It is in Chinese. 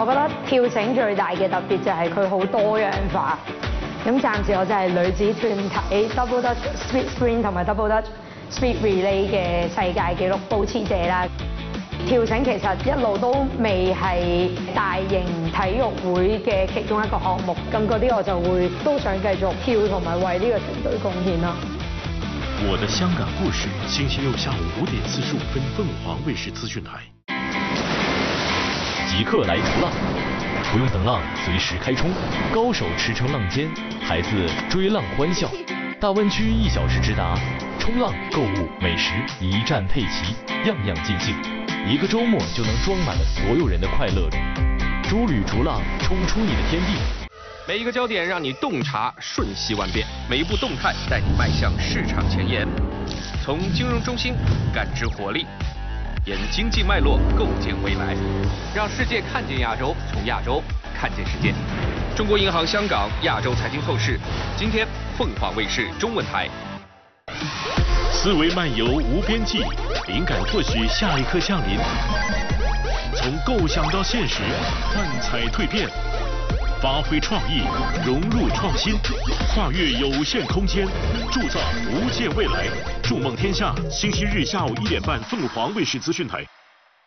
我覺得跳繩最大嘅特別就係佢好多樣化。咁暫時我就係女子團體 Double Dutch Speed Sprint 同埋 Double Dutch Speed Relay 嘅世界紀錄保持者啦。跳繩其實一路都未係大型體育會嘅其中一個項目，咁嗰啲我就會都想繼續跳同埋為呢個團隊貢獻啦。 我的香港故事，星期六下午5點45分，鳳凰衛視資訊台。 即刻來衝浪，不用等浪，隨時開衝。高手馳騁浪尖，孩子追浪歡笑。大灣區1小時直達，衝浪、購物、美食一站配齊，樣樣盡興。一個週末就能裝滿了所有人的快樂旅。諸旅逐浪，衝出你的天地。 每一個焦點讓你洞察瞬息萬變，每一步動態帶你邁向市場前沿。從金融中心感知活力，沿經濟脈絡構建未來，讓世界看見亞洲，從亞洲看見世界。中國銀行香港亞洲財經透視，今天鳳凰衛視中文台。 思維漫遊無邊際，靈感或許下一刻降臨。從構想到現實，幻彩蛻變，發揮創意，融入創新，跨越有限空間，鑄造無限未來。築夢天下，星期日下午1點半，鳳凰衛視資訊台。